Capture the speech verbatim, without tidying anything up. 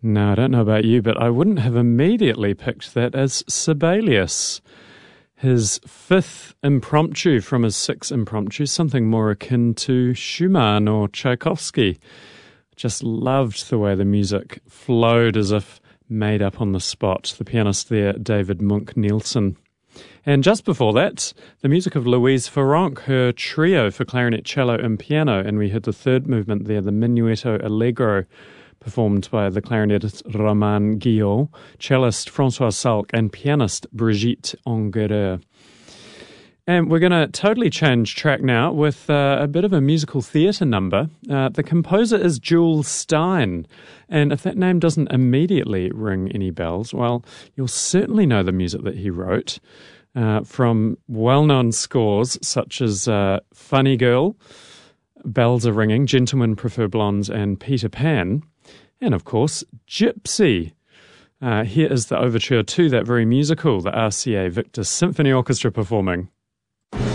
Now, I don't know about you, but I wouldn't have immediately picked that as Sibelius. His fifth impromptu from his six impromptus, something more akin to Schumann or Tchaikovsky. Just loved the way the music flowed as if made up on the spot. The pianist there, David Munch-Nielsen. And just before that, the music of Louise Farrenc, her trio for clarinet, cello and piano, and we heard the third movement there, the Minuetto Allegro, performed by the clarinetist Romain Guillot, cellist Francois Salk, and pianist Brigitte Enguerrand. And we're going to totally change track now with uh, a bit of a musical theatre number. Uh, the composer is Jules Stein, and if that name doesn't immediately ring any bells, well, you'll certainly know the music that he wrote uh, from well-known scores such as uh, Funny Girl, Bells Are Ringing, Gentlemen Prefer Blondes, and Peter Pan. And, of course, Gypsy. Uh, here is the overture to that very musical, the R C A Victor Symphony Orchestra performing.